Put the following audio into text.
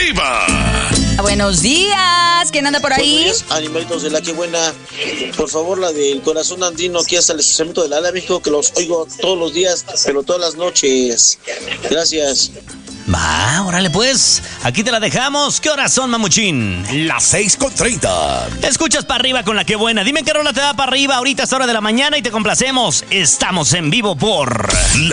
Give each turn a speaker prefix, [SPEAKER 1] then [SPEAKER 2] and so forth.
[SPEAKER 1] arriba!
[SPEAKER 2] Buenos días, ¿quién anda por ahí?
[SPEAKER 3] Buenos días, animalitos de la que buena. Por favor, la del corazón andino, aquí hasta el estacionamiento de la Ala México, que los oigo todos los días, pero todas las noches. Gracias.
[SPEAKER 4] Va, órale pues. Aquí te la dejamos. ¿Qué horas son, mamuchín?
[SPEAKER 1] Las 6:30.
[SPEAKER 4] Escuchas para arriba con la que buena. Dime qué rola te da para arriba. Ahorita es hora de la mañana y te complacemos. Estamos en vivo por...